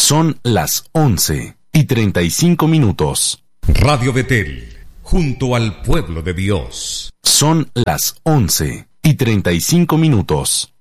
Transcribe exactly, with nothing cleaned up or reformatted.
Son las once y treinta y cinco minutos. Radio Betel, junto al pueblo de Dios. Son las once y treinta y cinco minutos.